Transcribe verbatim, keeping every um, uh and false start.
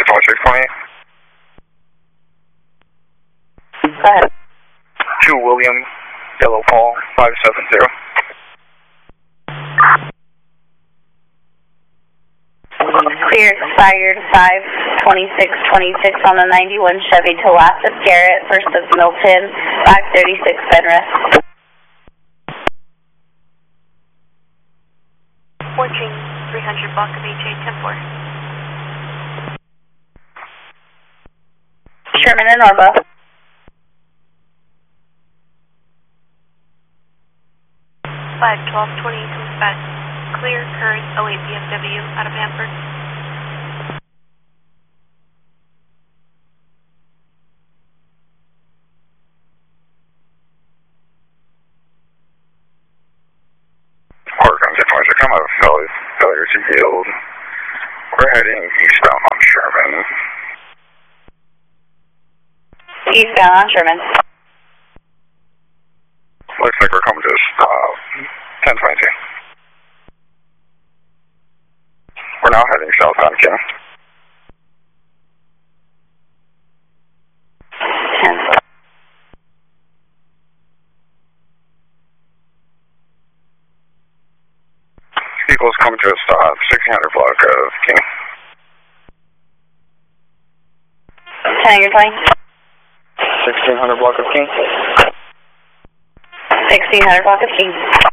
twenty-six twenty. Go ahead. two William, Yellow Paul, five seven zero. Clear expired five twenty-six twenty-six on the ninety-one Chevy Talassus Garrett, first of Milton, five thirty-six Fenris. fourteen three hundred block of H A ten four. Sherman and Orbo. five twelve twenty comes back. Clear, current, oh eight B M W out of Hanford. Oregon ten twenty-six, I'm a failure, failure to yield. We're heading eastbound on Sherman. Eastbound on Sherman. Looks like we're coming to a stop. ten twenty-two. We're now heading southbound King. ten. Vehicle's coming to a stop, sixteen hundred block of King. ten, you're fine? sixteen hundred block of King. sixteen hundred block of King.